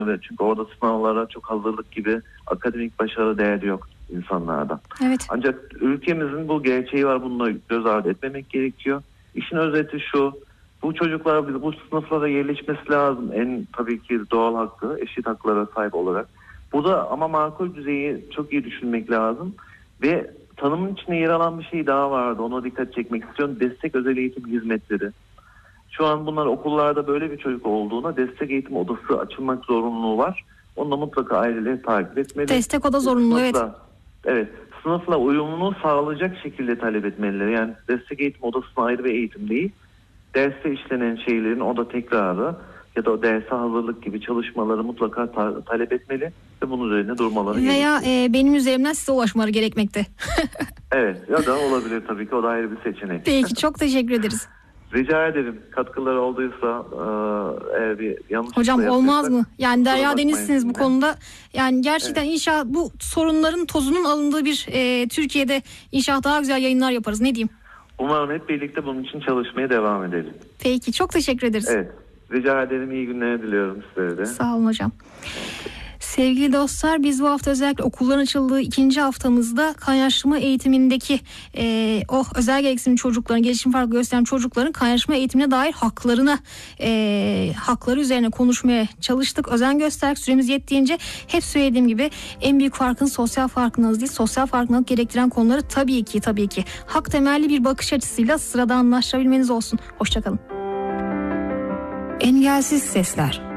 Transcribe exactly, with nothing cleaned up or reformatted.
Çünkü orada sınavlara çok hazırlık gibi akademik başarı değeri yok insanlarda. Evet. Ancak ülkemizin bu gerçeği var, bunu göz ardı etmemek gerekiyor. İşin özeti şu: bu çocuklar bu sınıflara yerleşmesi lazım. En tabii ki doğal hakkı, eşit haklara sahip olarak. Bu da ama makul düzeyi çok iyi düşünmek lazım. Ve tanımın içine yer alan bir şey daha vardı. Ona dikkat çekmek istiyorum. Destek özel eğitim hizmetleri. Şu an bunlar okullarda böyle bir çocuk olduğuna destek eğitim odası açılmak zorunluluğu var. Onu da mutlaka aileler takip etmeli. Destek oda zorunlu, evet. Evet. Sınıfla uyumunu sağlayacak şekilde talep etmeliler. Yani destek eğitim odasına ayrı bir eğitim değil. Derste işlenen şeylerin oda tekrarı ya da o derse hazırlık gibi çalışmaları mutlaka ta- talep etmeli ve bunun üzerine durmaları Veya gerekiyor. Veya e, benim üzerimden size ulaşmaları gerekmekte. Evet, ya da olabilir tabii ki, o da ayrı bir seçenek. Peki, çok teşekkür ederiz. Rica ederim. Katkıları olduysa eğer bir yanlış Hocam olmaz mı? Yani Derya Deniz'siniz bu konuda. Yani gerçekten evet. İnşallah bu sorunların tozunun alındığı bir e, Türkiye'de inşallah daha güzel yayınlar yaparız. Ne diyeyim? Umarım hep birlikte bunun için çalışmaya devam edelim. Peki, çok teşekkür ederiz. Evet. Rica ederim. İyi günler diliyorum size de. Sağ olun hocam. Sevgili dostlar, biz bu hafta özellikle okulların açıldığı ikinci haftamızda kaynaştırma eğitimindeki e, o özel gereksinim çocukların, gelişim farkı gösteren çocukların kaynaştırma eğitimine dair haklarına e, hakları üzerine konuşmaya çalıştık. Özen gösterdik, süremiz yettiğince. Hep söylediğim gibi en büyük farkın sosyal farkındalık değil, sosyal farkındalık gerektiren konuları tabii ki tabii ki hak temelli bir bakış açısıyla sıradanlaştırabilmeniz olsun. Hoşçakalın. Engelsiz Sesler.